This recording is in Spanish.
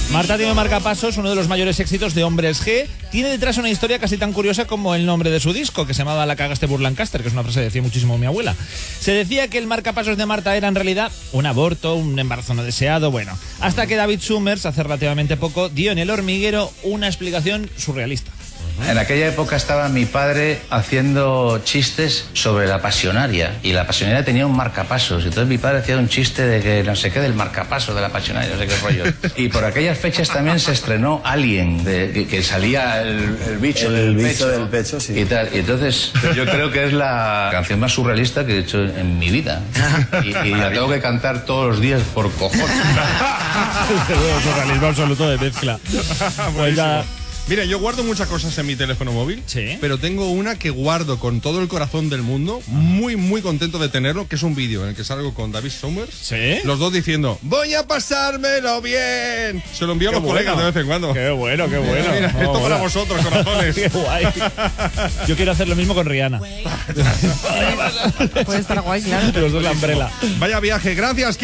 Marta tiene marcapasos, uno de los mayores éxitos de Hombres G. Tiene detrás una historia casi tan curiosa como el nombre de su disco, que se llamaba La cagaste Burlancaster, que es una frase que decía muchísimo mi abuela. Se decía que el marcapasos de Marta era en realidad un aborto, un embarazo no deseado, bueno. Hasta que David Summers, hace relativamente poco, dio en El Hormiguero una explicación surrealista. En aquella época estaba mi padre haciendo chistes sobre la pasionaria, y la pasionaria tenía un marcapasos. Entonces mi padre hacía un chiste de que no sé qué del marcapasos de la pasionaria, no sé qué rollo. Y por aquellas fechas también se estrenó Alien, que salía el bicho del pecho, sí. Y tal. Y entonces yo creo que es la canción más surrealista que he hecho en mi vida. Y la tengo que cantar todos los días por cojones. Surrealismo absoluto de mezcla. Pues ya... Mira, yo guardo muchas cosas en mi teléfono móvil, sí, pero tengo una que guardo con todo el corazón del mundo, muy contento de tenerlo, que es un vídeo en el que salgo con David Summers, ¿sí? Los dos diciendo, voy a pasármelo bien. Se lo envío a los colegas de vez en cuando. Qué bueno, qué bueno. Mira, esto para vosotros, corazones. Qué guay. Yo quiero hacer lo mismo con Rihanna. Puede estar guay, claro. Los dos la Umbrella. Vaya viaje, gracias.